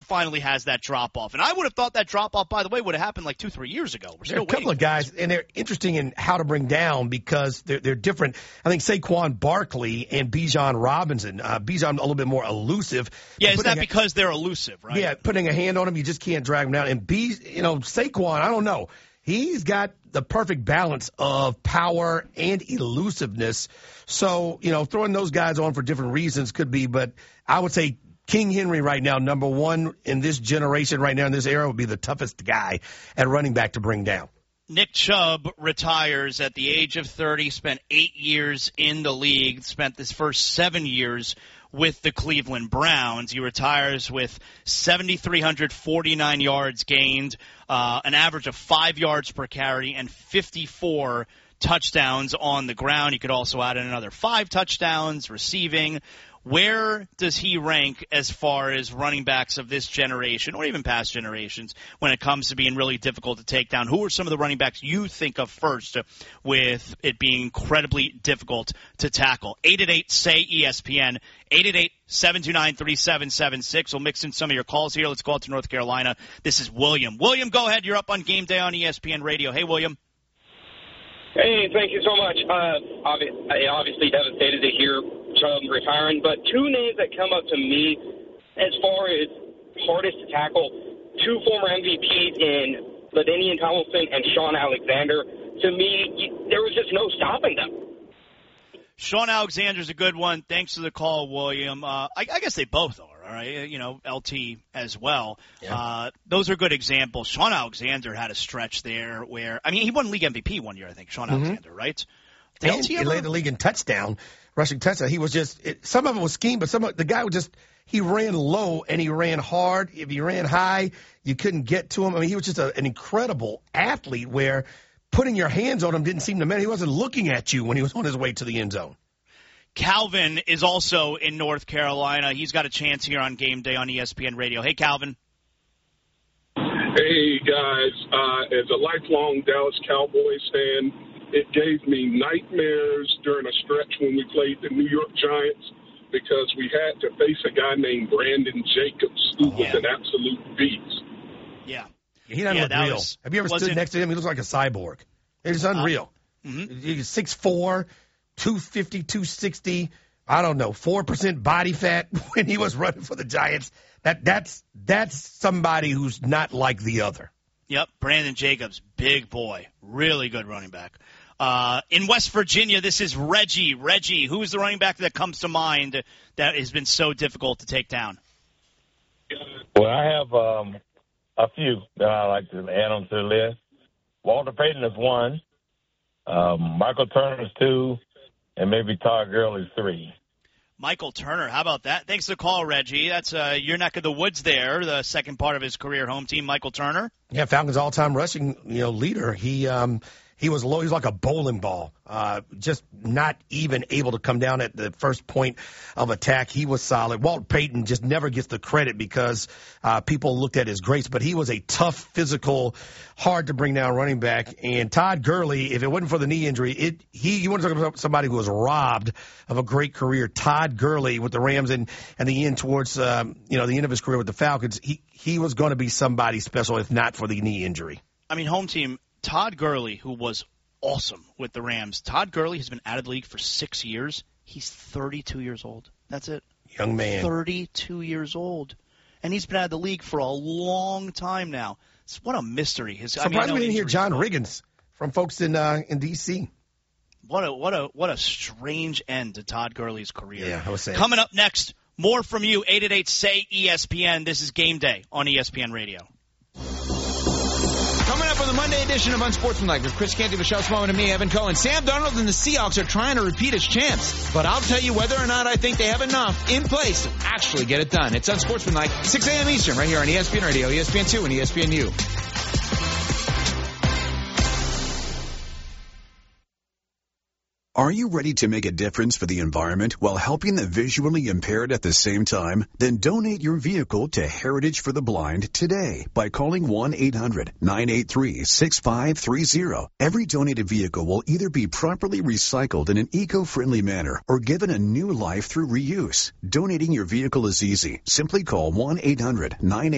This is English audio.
finally has that drop-off. And I would have thought that drop-off, by the way, would have happened like 2-3 years ago. We're still a couple of guys, and they're interesting in how to bring down because they're different. I think Saquon Barkley and Bijan Robinson. Bijan a little bit more elusive. Yeah, is that because they're elusive, right? Yeah, putting a hand on him, you just can't drag him down. And Saquon, I don't know. He's got the perfect balance of power and elusiveness. So, throwing those guys on for different reasons could be, but I would say King Henry right now, number one in this generation right now in this era, would be the toughest guy at running back to bring down. Nick Chubb retires at the age of 30, spent 8 years in the league, spent his first 7 years with the Cleveland Browns. He retires with 7,349 yards gained, an average of 5 yards per carry, and 54 touchdowns on the ground. You could also add in another 5 touchdowns receiving. Where does he rank as far as running backs of this generation or even past generations when it comes to being really difficult to take down? Who are some of the running backs you think of first with it being incredibly difficult to tackle? 888-SAY-ESPN, 888-729-3776. We'll mix in some of your calls here. Let's go out to North Carolina. This is William. William, go ahead. You're up on Game Day on ESPN Radio. Hey, William. Hey, thank you so much. Obviously devastated to hear Chubb retiring, but two names that come up to me as far as hardest to tackle, 2 former MVPs in LaDainian Tomlinson and Sean Alexander. To me, there was just no stopping them. Sean Alexander's a good one. Thanks for the call, William. I guess they both are, all right? LT as well. Yeah. Those are good examples. Sean Alexander had a stretch there where, he won league MVP one year, I think, Sean Alexander, right? And he led the league in rushing touchdown. He was just, some of it was scheme, but the guy was just, he ran low and he ran hard. If he ran high, you couldn't get to him. He was just an incredible athlete where putting your hands on him didn't seem to matter. He wasn't looking at you when he was on his way to the end zone. Calvin is also in North Carolina. He's got a chance here on Game Day on ESPN Radio. Hey, Calvin. Hey, guys. As a lifelong Dallas Cowboys fan, it gave me nightmares during a stretch when we played the New York Giants because we had to face a guy named Brandon Jacobs, who was an absolute beast. Yeah. He doesn't look real. Have you ever stood next to him? He looks like a cyborg. It's unreal. He's 6'4", 250, 260, I don't know, 4% body fat when he was running for the Giants. That's somebody who's not like the other. Yep, Brandon Jacobs, big boy, really good running back. In West Virginia, this is Reggie. Reggie, who's the running back that comes to mind that has been so difficult to take down? Well, I have a few that I like to add on to the list. Walter Payton is 1, Michael Turner is 2, and maybe Todd Gurley is 3. Michael Turner, how about that? Thanks for the call, Reggie. That's your neck of the woods there, the second part of his career home team, Michael Turner. Yeah, Falcons all-time rushing leader. He was low. He was like a bowling ball, just not even able to come down at the first point of attack. He was solid. Walt Payton just never gets the credit because people looked at his greats, but he was a tough, physical, hard-to-bring-down running back. And Todd Gurley, if it wasn't for the knee injury, you want to talk about somebody who was robbed of a great career. Todd Gurley with the Rams and the end towards the end of his career with the Falcons, he was going to be somebody special if not for the knee injury. Home team, Todd Gurley, who was awesome with the Rams. Todd Gurley has been out of the league for 6 years. He's 32 years old. That's it. Young man. 32 years old. And he's been out of the league for a long time now. What a mystery. Surprised we didn't hear John Riggins from folks in D.C. What a strange end to Todd Gurley's career. Yeah, I was saying. Coming up next, more from you, 888-SAY-ESPN. This is Game Day on ESPN Radio. Coming up on the Monday edition of Unsportsmanlike with Chris Canty, Michelle Smallman, and me, Evan Cohen. Sam Darnold and the Seahawks are trying to repeat as champs, but I'll tell you whether or not I think they have enough in place to actually get it done. It's Unsportsmanlike, 6 a.m. Eastern, right here on ESPN Radio, ESPN2, and ESPNU. Are you ready to make a difference for the environment while helping the visually impaired at the same time? Then donate your vehicle to Heritage for the Blind today by calling 1-800-983-6530. Every donated vehicle will either be properly recycled in an eco-friendly manner or given a new life through reuse. Donating your vehicle is easy. Simply call 1-800-983